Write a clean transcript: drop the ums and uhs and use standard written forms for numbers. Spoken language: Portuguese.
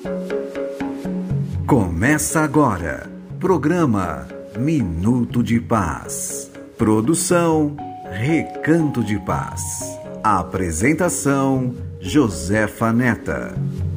Começa agora, programa Minuto de Paz. Produção Recanto de Paz. Apresentação Josefa Neta.